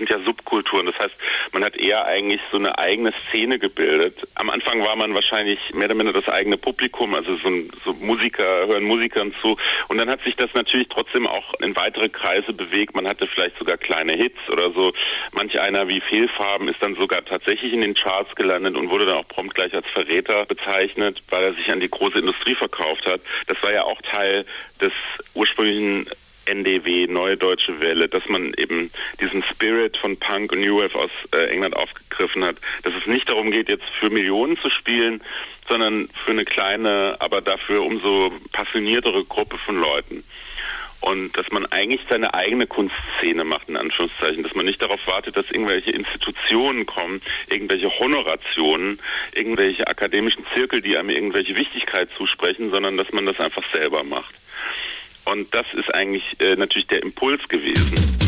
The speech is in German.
sind ja Subkulturen. Das heißt, man hat eher eigentlich so eine eigene Szene gebildet. Am Anfang war man wahrscheinlich mehr oder minder das eigene Publikum, also so Musiker hören Musikern zu. Und dann hat sich das natürlich trotzdem auch in weitere Kreise bewegt. Man hatte vielleicht sogar kleine Hits oder so. Manch einer wie Fehlfarben ist dann sogar tatsächlich in den Charts gelandet und wurde dann auch prompt gleich als Verräter bezeichnet, weil er sich an die große Industrie verkauft hat. Das war ja auch Teil des ursprünglichen NDW, Neue Deutsche Welle, dass man eben diesen Spirit von Punk und New Wave aus England aufgegriffen hat, dass es nicht darum geht, jetzt für Millionen zu spielen, sondern für eine kleine, aber dafür umso passioniertere Gruppe von Leuten. Und dass man eigentlich seine eigene Kunstszene macht, in Anführungszeichen, dass man nicht darauf wartet, dass irgendwelche Institutionen kommen, irgendwelche Honorationen, irgendwelche akademischen Zirkel, die einem irgendwelche Wichtigkeit zusprechen, sondern dass man das einfach selber macht. Und das ist eigentlich natürlich der Impuls gewesen.